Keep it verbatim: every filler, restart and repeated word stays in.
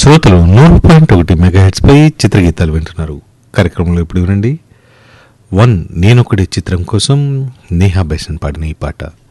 శ్రోతలు నూరు పాయింట్ ఒకటి మెగాహెట్స్ పై చిత్రగీతాలు వింటున్నారు. కార్యక్రమంలో ఇప్పుడు వినండి. వన్ నేనొకటి చిత్రం కోసం నేహా బైసన్ పాడిన ఈ పాట.